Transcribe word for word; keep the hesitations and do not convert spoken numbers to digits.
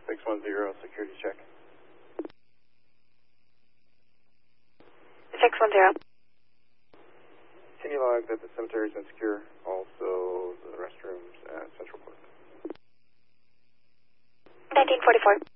six one zero, security check. six one zero. Can you log that the cemetery is insecure? Also the restrooms at Central Park. nineteen forty-four.